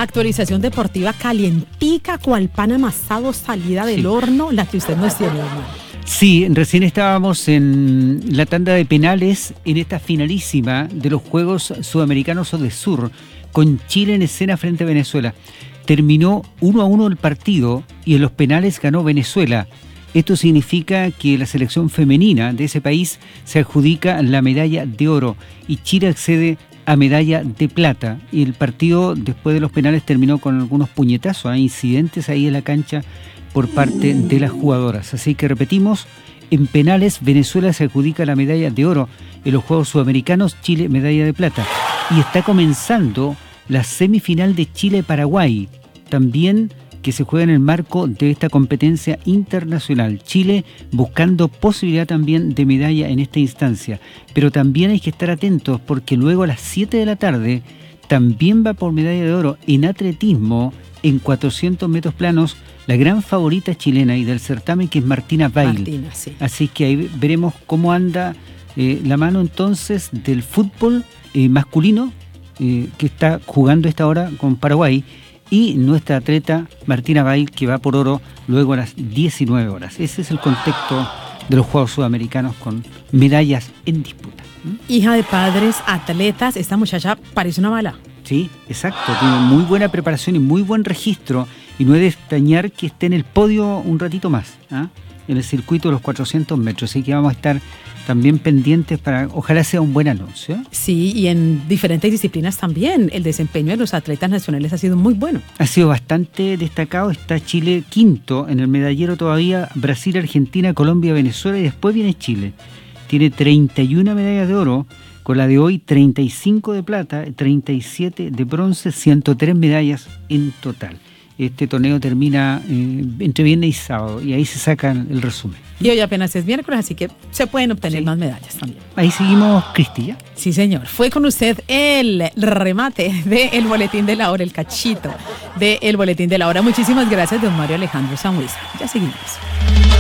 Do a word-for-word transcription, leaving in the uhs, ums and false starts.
Actualización deportiva calientica, cual pan amasado salida del sí. horno, la que usted nos tiene, hermano. Sí, recién estábamos en la tanda de penales en esta finalísima de los Juegos Sudamericanos de Sur, con Chile en escena frente a Venezuela. Terminó uno a uno el partido y en los penales ganó Venezuela. Esto significa que la selección femenina de ese país se adjudica la medalla de oro y Chile accede a medalla de plata. Y el partido después de los penales terminó con algunos puñetazos, hay incidentes ahí en la cancha por parte de las jugadoras. Así que repetimos, en penales Venezuela se adjudica la medalla de oro, en los Juegos Sudamericanos Chile medalla de plata. Y está comenzando la semifinal de Chile-Paraguay, también que se juega en el marco de esta competencia internacional. Chile buscando posibilidad también de medalla en esta instancia. Pero también hay que estar atentos porque luego a las siete de la tarde también va por medalla de oro en atletismo en cuatrocientos metros planos la gran favorita chilena y del certamen, que es Martina Bail. Martina, sí. Así que ahí veremos cómo anda eh, la mano entonces del fútbol eh, masculino eh, que está jugando esta hora con Paraguay, y nuestra atleta Martina Bail, que va por oro luego a las diecinueve horas. Ese es el contexto de los Juegos Sudamericanos con medallas en disputa. ¿Mm? Hija de padres atletas, esta muchacha parece una bala. Sí, exacto, tiene muy buena preparación y muy buen registro, y no es de extrañar que esté en el podio un ratito más, ¿eh? en el circuito de los cuatrocientos metros, así que vamos a estar también pendientes para, ojalá sea un buen anuncio. Sí, y en diferentes disciplinas también, el desempeño de los atletas nacionales ha sido muy bueno. Ha sido bastante destacado, está Chile quinto en el medallero todavía, Brasil, Argentina, Colombia, Venezuela, y después viene Chile. Tiene treinta y una medallas de oro, con la de hoy treinta y cinco de plata, treinta y siete de bronce, ciento tres medallas en total. Este torneo termina eh, entre viernes y sábado, y ahí se sacan el resumen. Y hoy apenas es miércoles, así que se pueden obtener sí. más medallas también. Ahí seguimos, Cristi. Sí, señor. Fue con usted el remate del Boletín de la Hora, el cachito del Boletín de la Hora. Muchísimas gracias, don Mario Alejandro Sanhueza. Ya seguimos.